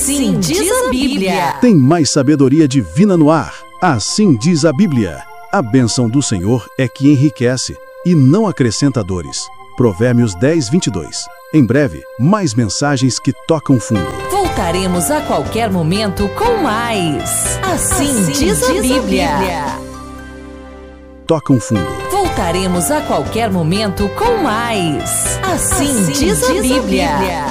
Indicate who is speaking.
Speaker 1: Assim diz a Bíblia.
Speaker 2: Tem mais sabedoria divina no ar. Assim diz a Bíblia. A bênção do Senhor é que enriquece e não acrescenta dores. Provérbios 10, 22. Em breve, mais mensagens que tocam fundo.
Speaker 1: Voltaremos a qualquer momento com mais. Assim diz a Bíblia.
Speaker 2: Tocam fundo.
Speaker 1: Voltaremos a qualquer momento com mais. Assim diz a Bíblia.